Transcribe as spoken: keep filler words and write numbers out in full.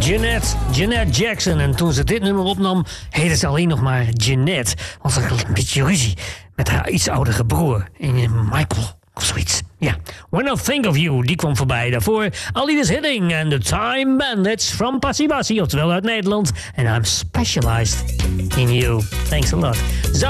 Jeanette, Jeanette Jackson. En toen ze dit nummer opnam, heette ze alleen nog maar Jeanette. Want ze had een beetje ruzie met haar iets oudere broer, Michael of zoiets. Ja, When I Think of You, die kwam voorbij. Daarvoor Alice Hidding en The Time Bandits from Passy Bassy, oftewel uit Nederland. En I'm specialized in you. Thanks a lot. Zo